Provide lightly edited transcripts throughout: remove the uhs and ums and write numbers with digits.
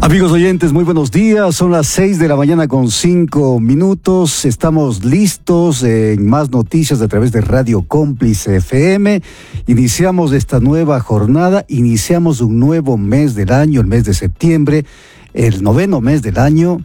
Amigos oyentes, muy buenos días. Son las 6 de la mañana con 5 minutos. Estamos listos en más noticias a través de Radio Cómplice FM. Iniciamos esta nueva jornada, iniciamos un nuevo mes del año, el mes de septiembre, el 9º mes del año.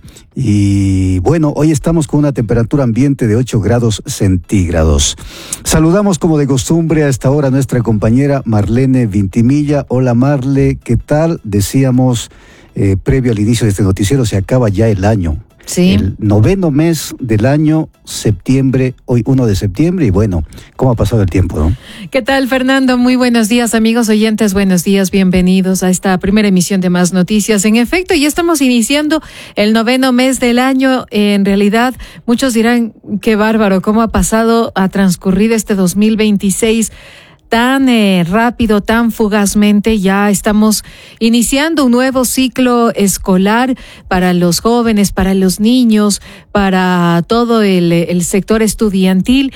Y bueno, hoy estamos con una temperatura ambiente de 8 grados centígrados. Saludamos como de costumbre a esta hora a nuestra compañera Marlene Vintimilla. Hola Marle, ¿qué tal? Decíamos... previo al inicio de este noticiero, se acaba ya el año. Sí. El 9º mes del año, septiembre, hoy 1 de septiembre, y bueno, ¿cómo ha pasado el tiempo, no? ¿Qué tal, Fernando? Muy buenos días, amigos oyentes, buenos días, bienvenidos a esta primera emisión de Más Noticias. En efecto, ya estamos iniciando el 9º mes del año. En realidad, muchos dirán, qué bárbaro, cómo ha transcurrido este 2026 tan rápido, tan fugazmente. Ya estamos iniciando un nuevo ciclo escolar para los jóvenes, para los niños, para todo el sector estudiantil.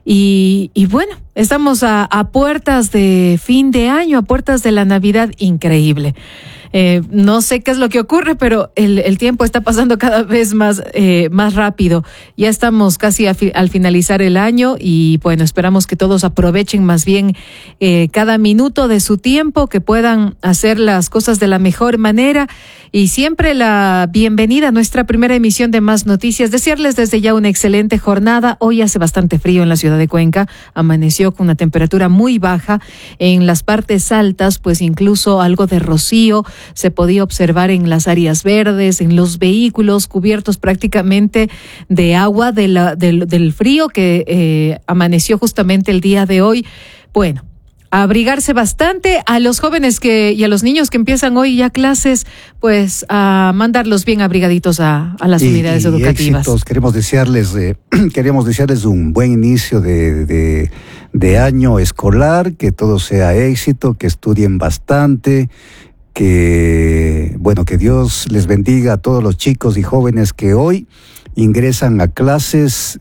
Y bueno, estamos a puertas de fin de año, a puertas de la Navidad. Increíble. No sé qué es lo que ocurre, pero el tiempo está pasando cada vez más rápido. Ya estamos casi al finalizar el año y bueno, esperamos que todos aprovechen más bien cada minuto de su tiempo, que puedan hacer las cosas de la mejor manera. Y siempre la bienvenida a nuestra primera emisión de Más Noticias. Desearles desde ya una excelente jornada. Hoy hace bastante frío en la ciudad de Cuenca. Amaneció con una temperatura muy baja. En las partes altas, pues incluso algo de rocío se podía observar en las áreas verdes, en los vehículos cubiertos prácticamente de agua del frío que amaneció justamente el día de hoy. Bueno, a abrigarse bastante. A los jóvenes y a los niños que empiezan hoy ya clases, pues a mandarlos bien abrigaditos a las unidades educativas. Éxitos. Queremos desearles un buen inicio de año escolar, que todo sea éxito, que estudien bastante, que Dios les bendiga a todos los chicos y jóvenes que hoy ingresan a clases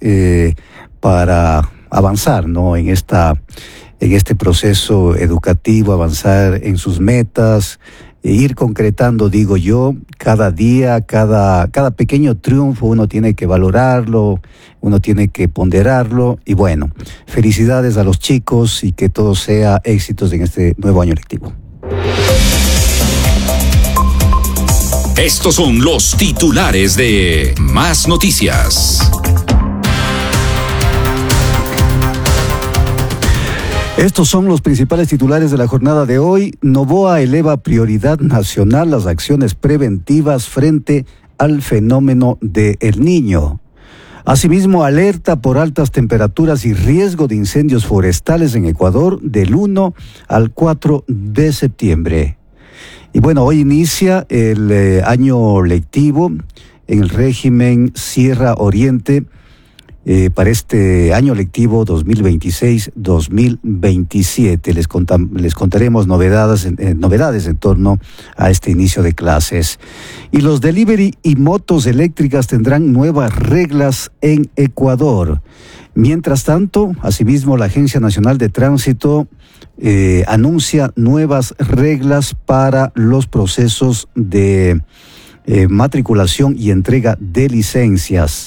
para avanzar, ¿no? En este proceso educativo, avanzar en sus metas, ir concretando, digo yo, cada día, cada pequeño triunfo uno tiene que valorarlo, uno tiene que ponderarlo. Y bueno, felicidades a los chicos y que todo sea éxitos en este nuevo año lectivo. Estos son los titulares de Más Noticias. Estos son los principales titulares de la jornada de hoy. Noboa eleva prioridad nacional las acciones preventivas frente al fenómeno de El Niño. Asimismo, alerta por altas temperaturas y riesgo de incendios forestales en Ecuador del 1 al 4 de septiembre. Y bueno, hoy inicia el año lectivo en el régimen Sierra Oriente para este año lectivo 2026-2027. Les contaremos novedades en torno a este inicio de clases. Y los delivery y motos eléctricas tendrán nuevas reglas en Ecuador. Mientras tanto, asimismo, la Agencia Nacional de Tránsito anuncia nuevas reglas para los procesos de matriculación y entrega de licencias.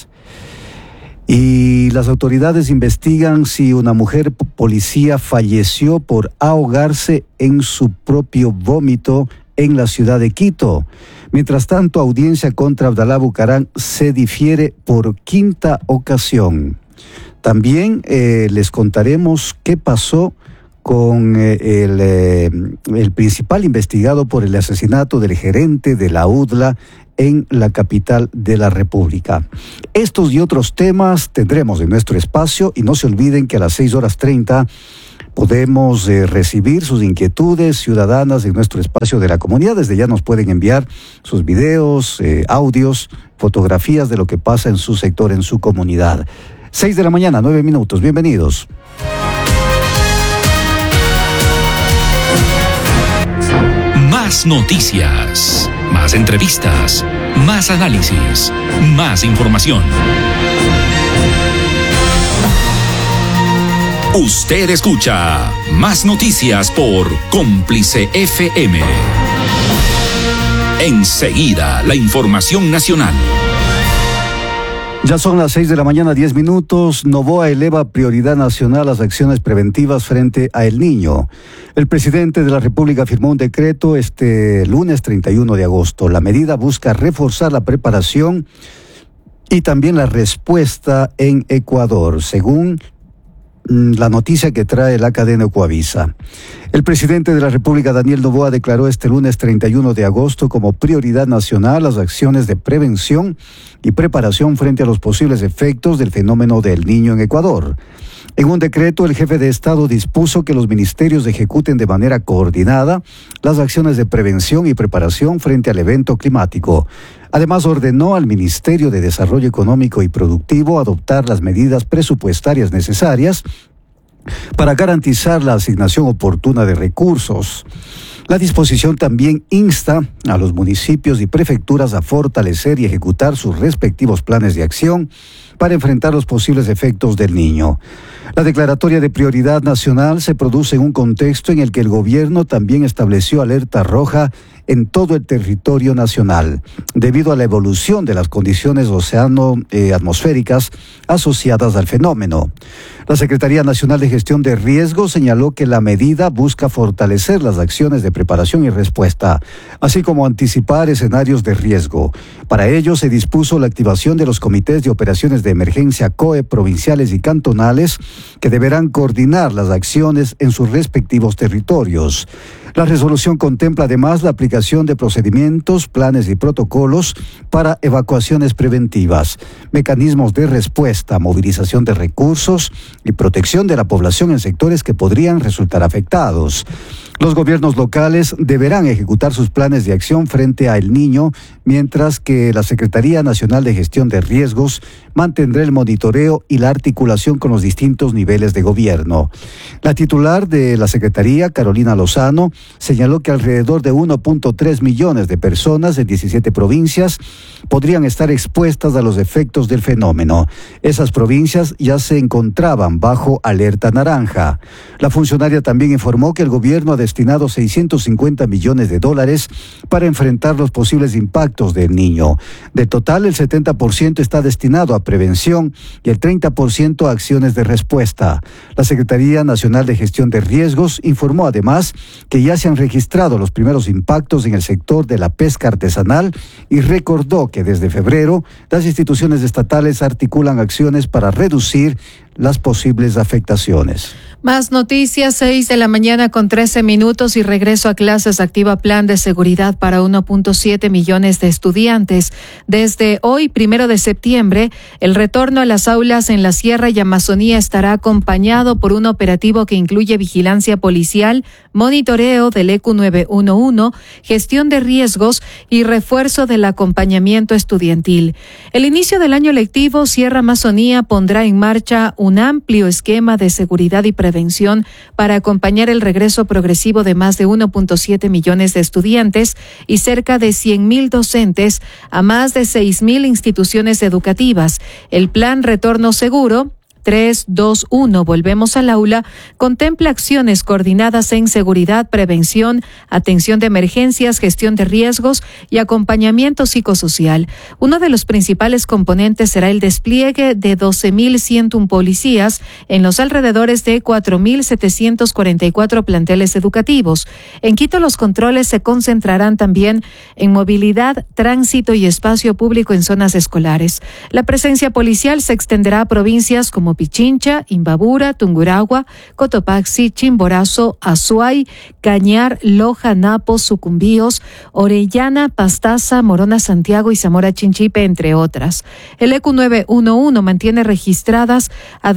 Y las autoridades investigan si una mujer policía falleció por ahogarse en su propio vómito en la ciudad de Quito. Mientras tanto, audiencia contra Abdalá Bucaram se difiere por 5ª ocasión. También les contaremos qué pasó con el principal investigado por el asesinato del gerente de la UDLA en la capital de la República. Estos y otros temas tendremos en nuestro espacio, y no se olviden que a las 6:30 podemos recibir sus inquietudes ciudadanas en nuestro espacio de la comunidad. Desde ya nos pueden enviar sus videos, audios, fotografías de lo que pasa en su sector, en su comunidad. 6 de la mañana, 9 minutos. Bienvenidos. Más noticias, más entrevistas, más análisis, más información. Usted escucha Más Noticias por Cómplice FM. Enseguida, la información nacional. Ya son las 6 de la mañana, 10 minutos. Novoa eleva prioridad nacional a las acciones preventivas frente a El Niño. El presidente de la República firmó un decreto este lunes 31 de agosto. La medida busca reforzar la preparación y también la respuesta en Ecuador, según la noticia que trae la cadena Ecuavisa. El presidente de la República, Daniel Noboa, declaró este lunes 31 de agosto como prioridad nacional las acciones de prevención y preparación frente a los posibles efectos del fenómeno del Niño en Ecuador. En un decreto, el jefe de Estado dispuso que los ministerios ejecuten de manera coordinada las acciones de prevención y preparación frente al evento climático. Además, ordenó al Ministerio de Desarrollo Económico y Productivo adoptar las medidas presupuestarias necesarias para garantizar la asignación oportuna de recursos. La disposición también insta a los municipios y prefecturas a fortalecer y ejecutar sus respectivos planes de acción para enfrentar los posibles efectos del Niño. La declaratoria de prioridad nacional se produce en un contexto en el que el gobierno también estableció alerta roja en todo el territorio nacional, debido a la evolución de las condiciones atmosféricas asociadas al fenómeno. La Secretaría Nacional de Gestión de Riesgos señaló que la medida busca fortalecer las acciones de preparación y respuesta, así como anticipar escenarios de riesgo. Para ello se dispuso la activación de los comités de operaciones de emergencia COE provinciales y cantonales, que deberán coordinar las acciones en sus respectivos territorios. La resolución contempla además la aplicación de procedimientos, planes y protocolos para evacuaciones preventivas, mecanismos de respuesta, movilización de recursos y protección de la población en sectores que podrían resultar afectados. Los gobiernos locales deberán ejecutar sus planes de acción frente a El Niño, mientras que la Secretaría Nacional de Gestión de Riesgos mantendrá el monitoreo y la articulación con los distintos niveles de gobierno. La titular de la Secretaría, Carolina Lozano, señaló que alrededor de 1.3 millones de personas en 17 provincias podrían estar expuestas a los efectos del fenómeno. Esas provincias ya se encontraban bajo alerta naranja. La funcionaria también informó que el gobierno ha destinado $650 millones para enfrentar los posibles impactos del Niño. De total, el 70% está destinado a prevención y el 30% a acciones de respuesta. La Secretaría Nacional de Gestión de Riesgos informó además que ya se han registrado los primeros impactos en el sector de la pesca artesanal y recordó que desde febrero las instituciones estatales articulan acciones para reducir las posibles afectaciones. Más noticias, 6 de la mañana con 13 minutos y regreso a clases. Activa plan de seguridad para 1.7 millones de estudiantes. Desde hoy, 1 de septiembre, el retorno a las aulas en la Sierra y Amazonía estará acompañado por un operativo que incluye vigilancia policial, monitoreo del ECU 911, gestión de riesgos y refuerzo del acompañamiento estudiantil. El inicio del año lectivo, Sierra Amazonía pondrá en marcha un amplio esquema de seguridad y prevención para acompañar el regreso progresivo de más de 1.7 millones de estudiantes y cerca de 100.000 docentes a más de 6.000 instituciones educativas. El plan Retorno Seguro 3, 2, 1, volvemos al aula, contempla acciones coordinadas en seguridad, prevención, atención de emergencias, gestión de riesgos y acompañamiento psicosocial. Uno de los principales componentes será el despliegue de 12.101 policías en los alrededores de 4.744 planteles educativos. En Quito, los controles se concentrarán también en movilidad, tránsito y espacio público en zonas escolares. La presencia policial se extenderá a provincias como Pichincha, Imbabura, Tungurahua, Cotopaxi, Chimborazo, Azuay, Cañar, Loja, Napo, Sucumbíos, Orellana, Pastaza, Morona, Santiago y Zamora Chinchipe, entre otras. El ECU 911 mantiene registradas a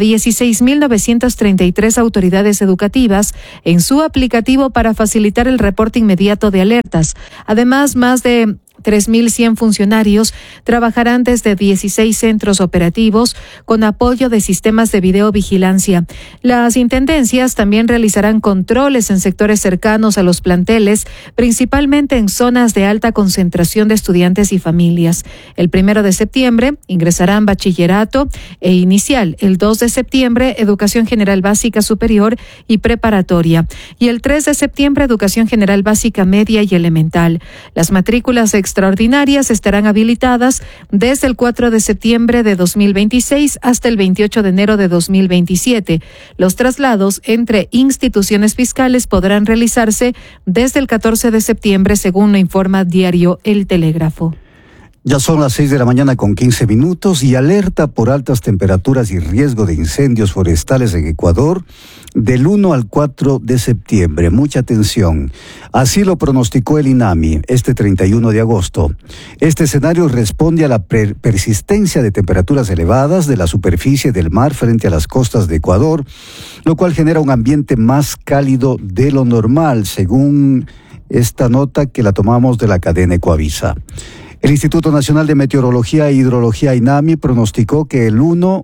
16.933 autoridades educativas en su aplicativo para facilitar el reporte inmediato de alertas. Además, más de 3.100 funcionarios trabajarán desde 16 centros operativos con apoyo de sistemas de videovigilancia. Las intendencias también realizarán controles en sectores cercanos a los planteles, principalmente en zonas de alta concentración de estudiantes y familias. El 1 de septiembre ingresarán bachillerato e inicial. El 2 de septiembre, educación general básica superior y preparatoria. Y el 3 de septiembre, educación general básica media y elemental. Las matrículas extraordinarias estarán habilitadas desde el 4 de septiembre de 2026 hasta el 28 de enero de 2027. Los traslados entre instituciones fiscales podrán realizarse desde el 14 de septiembre, según lo informa diario El Telégrafo. Ya son las 6:15 a.m. y alerta por altas temperaturas y riesgo de incendios forestales en Ecuador del 1 al 4 de septiembre. Mucha atención. Así lo pronosticó el INAMI este 31 de agosto. Este escenario responde a la persistencia de temperaturas elevadas de la superficie del mar frente a las costas de Ecuador, lo cual genera un ambiente más cálido de lo normal, según esta nota que la tomamos de la cadena Ecoavisa. El Instituto Nacional de Meteorología e Hidrología INAMI pronosticó que del 1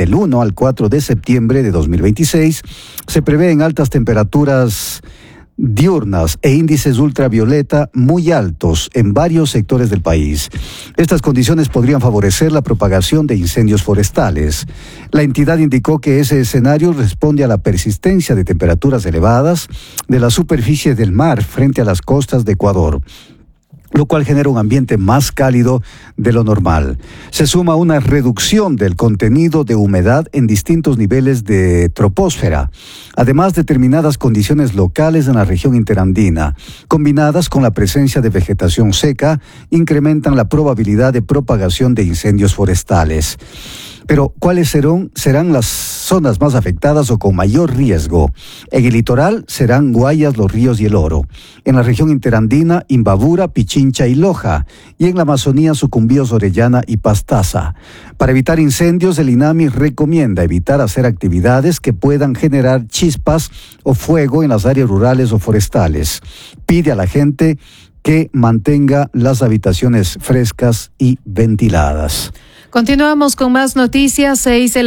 al 4 de septiembre de 2026 se prevén altas temperaturas diurnas e índices ultravioleta muy altos en varios sectores del país. Estas condiciones podrían favorecer la propagación de incendios forestales. La entidad indicó que ese escenario responde a la persistencia de temperaturas elevadas de la superficie del mar frente a las costas de Ecuador, lo cual genera un ambiente más cálido de lo normal. Se suma una reducción del contenido de humedad en distintos niveles de troposfera, además determinadas condiciones locales en la región interandina, combinadas con la presencia de vegetación seca, incrementan la probabilidad de propagación de incendios forestales. Pero, ¿cuáles serán las zonas más afectadas o con mayor riesgo? En el litoral serán Guayas, Los Ríos y El Oro. En la región interandina, Imbabura, Pichincha y Loja. Y en la Amazonía, Sucumbíos, Orellana y Pastaza. Para evitar incendios, el INAMI recomienda evitar hacer actividades que puedan generar chispas o fuego en las áreas rurales o forestales. Pide a la gente que mantenga las habitaciones frescas y ventiladas. Continuamos con más noticias,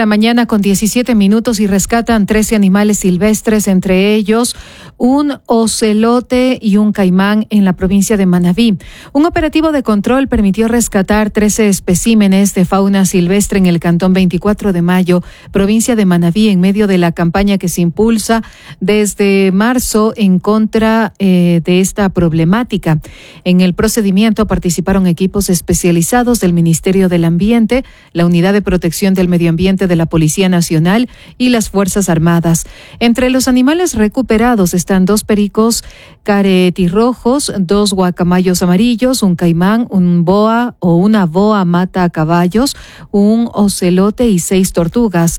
6:17 a.m. y rescatan 13 animales silvestres, entre ellos un ocelote y un caimán en la provincia de Manabí. Un operativo de control permitió rescatar 13 especímenes de fauna silvestre en el cantón 24 de Mayo, provincia de Manabí, en medio de la campaña que se impulsa desde marzo en contra de esta problemática. En el procedimiento participaron equipos especializados del Ministerio del Ambiente, la Unidad de Protección del Medio Ambiente de la Policía Nacional y las Fuerzas Armadas. Entre los animales recuperados están 2 pericos caretirrojos, 2 guacamayos amarillos, un caimán, un boa o una boa mata a caballos, un ocelote y 6 tortugas,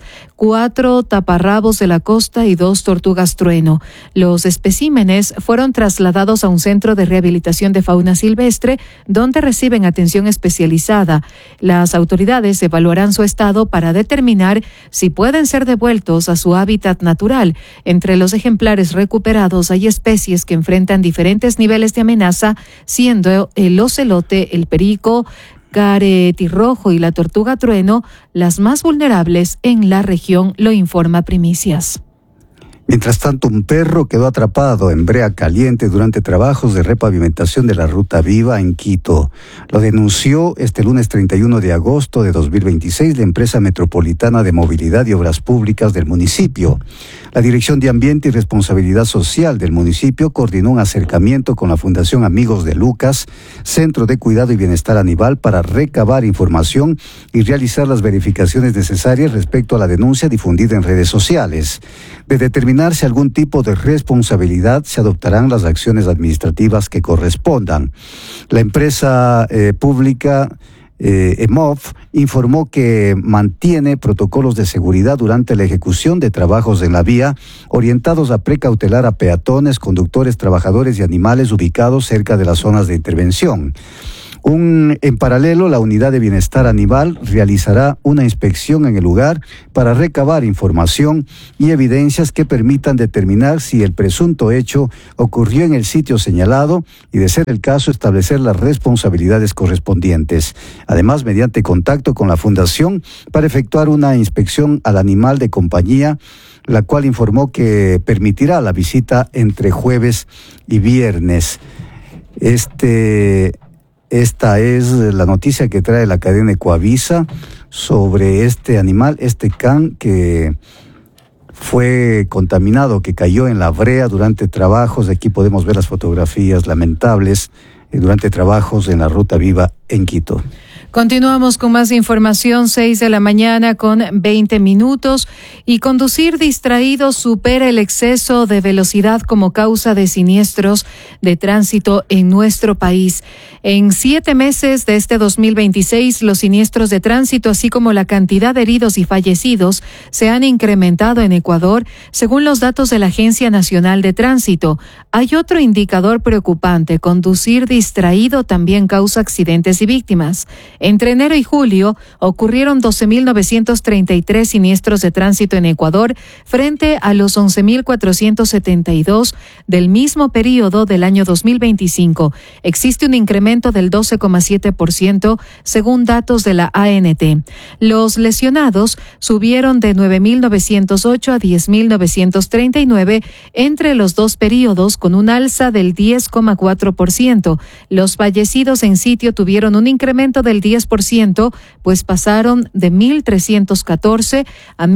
4 taparrabos de la costa y 2 tortugas trueno. Los especímenes fueron trasladados a un centro de rehabilitación de fauna silvestre, donde reciben atención especializada. Las autoridades evaluarán su estado para determinar si pueden ser devueltos a su hábitat natural. Entre los ejemplares recuperados hay especies que enfrentan diferentes niveles de amenaza, siendo el ocelote, el perico caretirrojo y la tortuga trueno las más vulnerables en la región, lo informa Primicias. Mientras tanto, un perro quedó atrapado en brea caliente durante trabajos de repavimentación de la Ruta Viva en Quito. Lo denunció este lunes 31 de agosto de 2026 la empresa metropolitana de movilidad y obras públicas del municipio. La Dirección de Ambiente y Responsabilidad Social del municipio coordinó un acercamiento con la Fundación Amigos de Lucas, Centro de Cuidado y Bienestar Animal, para recabar información y realizar las verificaciones necesarias respecto a la denuncia difundida en redes sociales. De determinarse algún tipo de responsabilidad, se adoptarán las acciones administrativas que correspondan. La empresa pública EMOV informó que mantiene protocolos de seguridad durante la ejecución de trabajos en la vía, orientados a precautelar a peatones, conductores, trabajadores y animales ubicados cerca de las zonas de intervención. En paralelo, la Unidad de Bienestar Animal realizará una inspección en el lugar para recabar información y evidencias que permitan determinar si el presunto hecho ocurrió en el sitio señalado y, de ser el caso, establecer las responsabilidades correspondientes. Además, mediante contacto con la Fundación para efectuar una inspección al animal de compañía, la cual informó que permitirá la visita entre jueves y viernes. Esta es la noticia que trae la cadena Ecuavisa sobre este animal, este can que fue contaminado, que cayó en la brea durante trabajos. Aquí podemos ver las fotografías lamentables durante trabajos en la Ruta Viva en Quito. Continuamos con más información, 6 de la mañana con 20 minutos. Y conducir distraído supera el exceso de velocidad como causa de siniestros de tránsito en nuestro país. En 7 meses de este 2026, los siniestros de tránsito, así como la cantidad de heridos y fallecidos, se han incrementado en Ecuador, según los datos de la Agencia Nacional de Tránsito. Hay otro indicador preocupante: conducir distraído también causa accidentes y víctimas. Entre enero y julio ocurrieron 12.933 siniestros de tránsito en Ecuador frente a los 11.472 del mismo periodo del año 2025. Existe un incremento del 12,7% según datos de la ANT. Los lesionados subieron de 9.908 a 10.939 entre los dos periodos, con un alza del 10,4%. Los fallecidos en sitio tuvieron un incremento del 10%, pues pasaron de 1.314 a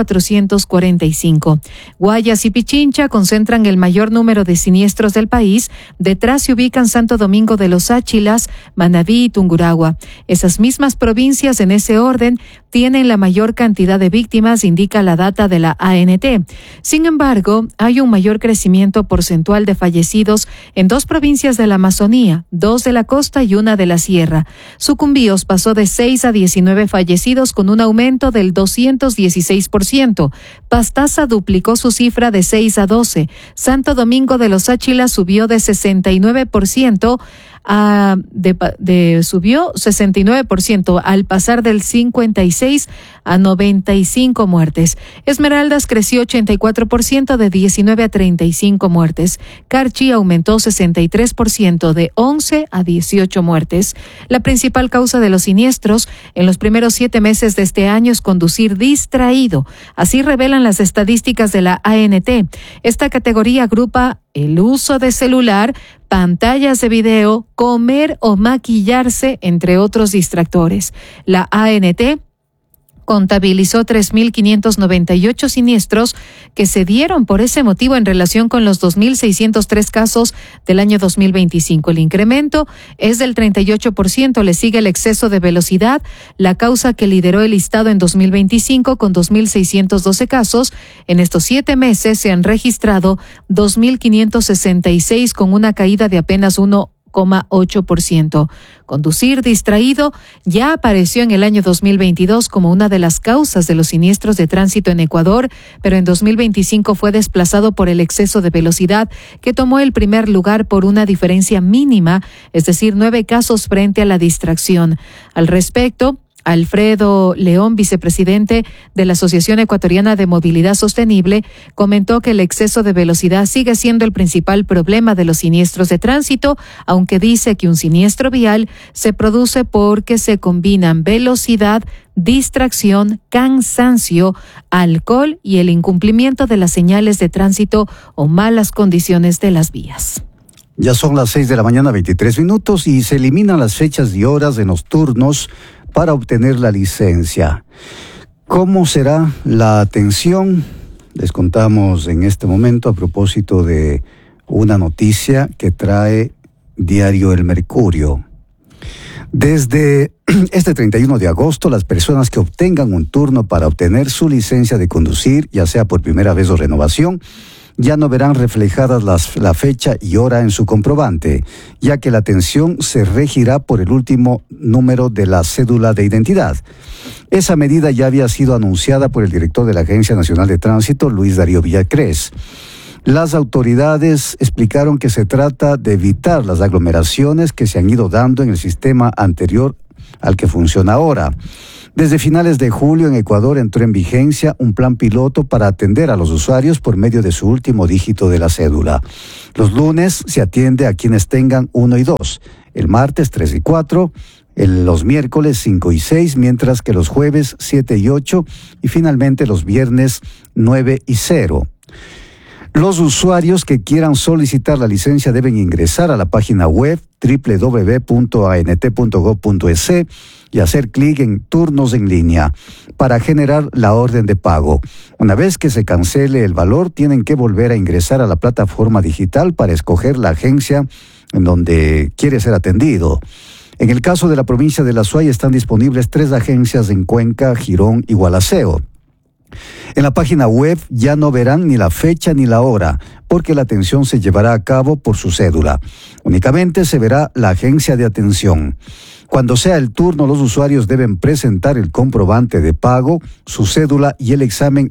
1.445. Guayas y Pichincha concentran el mayor número de siniestros del país. Detrás se ubican Santo Domingo de los Áchilas, Manabí y Tungurahua. Esas mismas provincias, en ese orden, tienen la mayor cantidad de víctimas, indica la data de la ANT. Sin embargo, hay un mayor crecimiento porcentual de fallecidos en 2 provincias de la Amazonía, 2 de la costa y 1 de la sierra. Sucumbíos pasó de 6 a 19 fallecidos, con un aumento del 216%. Pastaza duplicó su cifra de 6 a 12. Santo Domingo de los Áchilas subió de 69% subió 69% al pasar del 56 a 95 muertes. Esmeraldas creció 84% de 19 a 35 muertes. Carchi aumentó 63% de 11 a 18 muertes. La principal causa de los siniestros en los primeros 7 meses de este año es conducir distraído. Así revelan las estadísticas de la ANT. Esta categoría agrupa el uso de celular, pantallas de video, comer o maquillarse, entre otros distractores. La ANT contabilizó 3.598 siniestros que se dieron por ese motivo en relación con los 2.603 casos del año 2025. El incremento es del 38%. Le sigue el exceso de velocidad, la causa que lideró el listado en 2025 con 2.612 casos. En estos 7 meses se han registrado 2.566 con una caída de apenas 1,8%. Conducir distraído ya apareció en el año 2022 como una de las causas de los siniestros de tránsito en Ecuador, pero en 2025 fue desplazado por el exceso de velocidad, que tomó el primer lugar por una diferencia mínima, es decir, 9 casos frente a la distracción. Al respecto, Alfredo León, vicepresidente de la Asociación Ecuatoriana de Movilidad Sostenible, comentó que el exceso de velocidad sigue siendo el principal problema de los siniestros de tránsito, aunque dice que un siniestro vial se produce porque se combinan velocidad, distracción, cansancio, alcohol y el incumplimiento de las señales de tránsito o malas condiciones de las vías. Ya son las 6 de la mañana, 23 minutos, y se eliminan las fechas y horas en los turnos para obtener la licencia. ¿Cómo será la atención? Les contamos en este momento a propósito de una noticia que trae Diario El Mercurio. Desde este 31 de agosto, las personas que obtengan un turno para obtener su licencia de conducir, ya sea por primera vez o renovación, ya no verán reflejadas la fecha y hora en su comprobante, ya que la atención se regirá por el último número de la cédula de identidad. Esa medida ya había sido anunciada por el director de la Agencia Nacional de Tránsito, Luis Darío Villacrés. Las autoridades explicaron que se trata de evitar las aglomeraciones que se han ido dando en el sistema anterior al que funciona ahora. Desde finales de julio en Ecuador entró en vigencia un plan piloto para atender a los usuarios por medio de su último dígito de la cédula. Los lunes se atiende a quienes tengan 1 y 2, el martes 3 y 4, los miércoles 5 y 6, mientras que los jueves 7 y 8 y finalmente los viernes 9 y 0. Los usuarios que quieran solicitar la licencia deben ingresar a la página web www.ant.gov.es y hacer clic en turnos en línea para generar la orden de pago. Una vez que se cancele el valor, tienen que volver a ingresar a la plataforma digital para escoger la agencia en donde quiere ser atendido. En el caso de la provincia de La Suay están disponibles 3 agencias en Cuenca, Girón y Gualaceo. En la página web ya no verán ni la fecha ni la hora, porque la atención se llevará a cabo por su cédula. Únicamente se verá la agencia de atención. Cuando sea el turno, los usuarios deben presentar el comprobante de pago, su cédula y el examen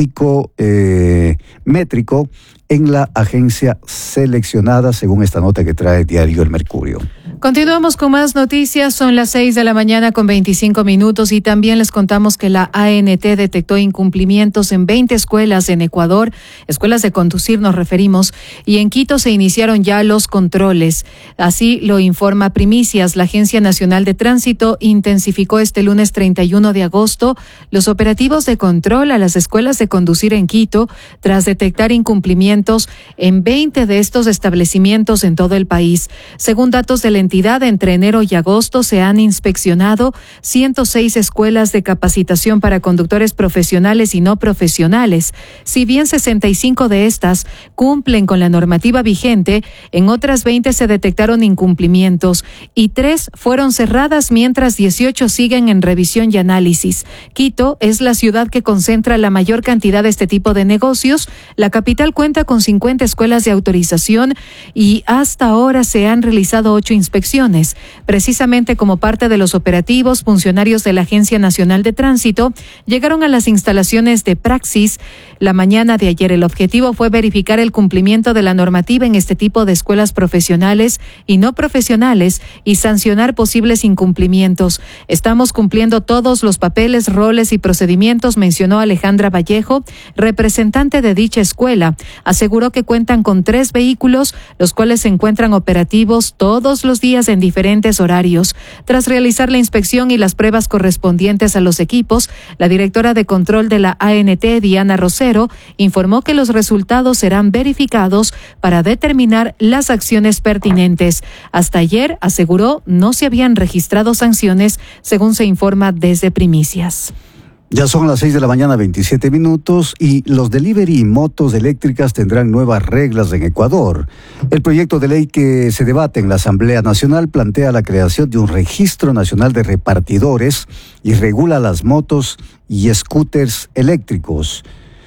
psicométrico en la agencia seleccionada, según esta nota que trae Diario El Mercurio. Continuamos con más noticias, son las 6 de la mañana con 25 minutos y también les contamos que la ANT detectó incumplimientos en 20 escuelas en Ecuador, escuelas de conducir nos referimos, y en Quito se iniciaron ya los controles. Así lo informa Primicias. La Agencia Nacional de Tránsito intensificó este lunes 31 de agosto los operativos de control a las escuelas de conducir en Quito tras detectar incumplimientos en 20 de estos establecimientos en todo el país. Según datos de la entidad, entre enero y agosto se han inspeccionado 106 escuelas de capacitación para conductores profesionales y no profesionales. Si bien 65 de estas cumplen con la normativa vigente, en otras 20 se detectaron incumplimientos y 3 fueron cerradas, mientras 18 siguen en revisión y análisis. Quito es la ciudad que concentra la mayor cantidad de este tipo de negocios. La capital cuenta con 50 escuelas de autorización y hasta ahora se han realizado 8 inspecciones. Precisamente como parte de los operativos, funcionarios de la Agencia Nacional de Tránsito llegaron a las instalaciones de Praxis la mañana de ayer. El objetivo fue verificar el cumplimiento de la normativa en este tipo de escuelas profesionales y no profesionales y sancionar posibles incumplimientos. Estamos cumpliendo todos los papeles, roles y procedimientos, mencionó Alejandra Vallejo, representante de dicha escuela. Aseguró que cuentan con 3 vehículos, los cuales se encuentran operativos todos los días en diferentes horarios. Tras realizar la inspección y las pruebas correspondientes a los equipos, la directora de control de la ANT, Diana Rosero, informó que los resultados serán verificados para determinar las acciones pertinentes. Hasta ayer, aseguró, no se habían registrado sanciones, según se informa desde Primicias. Ya son las 6 de la mañana, 27 minutos, y los delivery y motos eléctricas tendrán nuevas reglas en Ecuador. El proyecto de ley que se debate en la Asamblea Nacional plantea la creación de un registro nacional de repartidores y regula las motos y scooters eléctricos.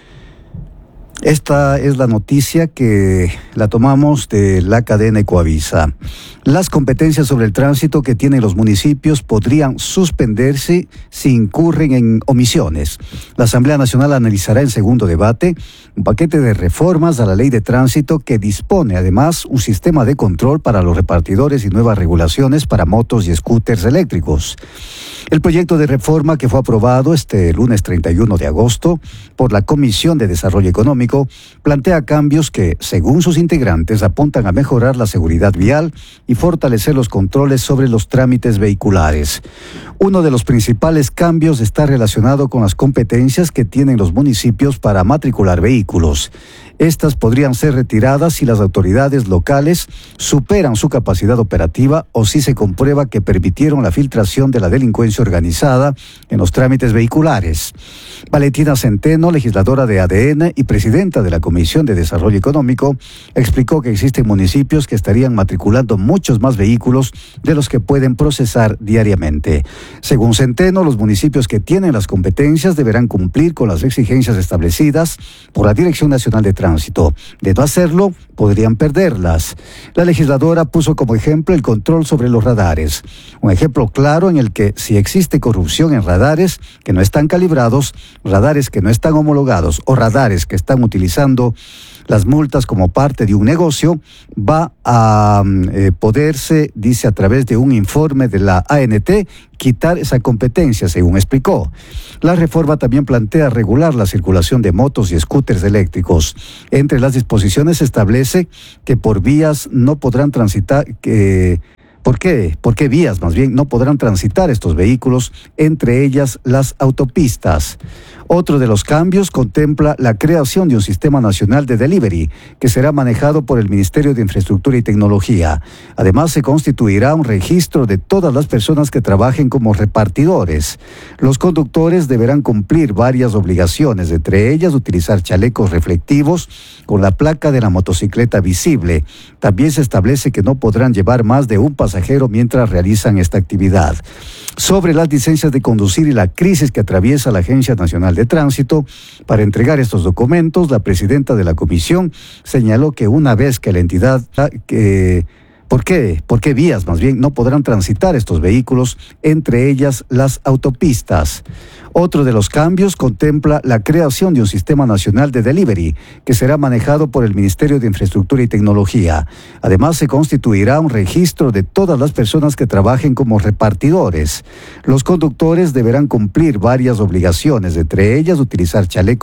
Esta es la noticia que la tomamos de la cadena Ecoavisa. Las competencias sobre el tránsito que tienen los municipios podrían suspenderse si incurren en omisiones. La Asamblea Nacional analizará en segundo debate un paquete de reformas a la ley de tránsito que dispone además un sistema de control para los repartidores y nuevas regulaciones para motos y scooters eléctricos. El proyecto de reforma que fue aprobado este lunes 31 de agosto por la Comisión de Desarrollo Económico plantea cambios que, según sus integrantes, apuntan a mejorar la seguridad vial y fortalecer los controles sobre los trámites vehiculares. Uno de los principales cambios está relacionado con las competencias que tienen los municipios para matricular vehículos. Estas podrían ser retiradas si las autoridades locales superan su capacidad operativa o si se comprueba que permitieron la filtración de la delincuencia organizada en los trámites vehiculares. Valentina Centeno, legisladora de ADN y presidenta de la Comisión de Desarrollo Económico, explicó que existen municipios que estarían matriculando muchos más vehículos de los que pueden procesar diariamente. Según Centeno, los municipios que tienen las competencias deberán cumplir con las exigencias establecidas por la Dirección Nacional de Tránsito. De no hacerlo, podrían perderlas. La legisladora puso como ejemplo el control sobre los radares. Un ejemplo claro en el que si existe corrupción en radares que no están calibrados, radares que no están homologados o radares que están utilizando las multas como parte de un negocio, va a poderse, dice a través de un informe de la ANT, quitar esa competencia, según explicó. La reforma también plantea regular la circulación de motos y scooters eléctricos. Entre las disposiciones se establece que por vías no podrán transitar, ¿Por qué vías, más bien, no podrán transitar estos vehículos, entre ellas las autopistas? Otro de los cambios contempla la creación de un sistema nacional de delivery que será manejado por el Ministerio de Infraestructura y Tecnología. Además, se constituirá un registro de todas las personas que trabajen como repartidores. Los conductores deberán cumplir varias obligaciones, entre ellas utilizar chalecos reflectivos con la placa de la motocicleta visible. También se establece que no podrán llevar más de un pasajero mientras realizan esta actividad. Sobre las licencias de conducir y la crisis que atraviesa la Agencia Nacional de Tránsito, para entregar estos documentos, la presidenta de la comisión señaló que una vez que la entidad... ¿Por qué vías, más bien, no podrán transitar estos vehículos, entre ellas las autopistas? Otro de los cambios contempla la creación de un sistema nacional de delivery que será manejado por el Ministerio de Infraestructura y Tecnología. Además, se constituirá un registro de todas las personas que trabajen como repartidores. Los conductores deberán cumplir varias obligaciones, entre ellas utilizar chalecos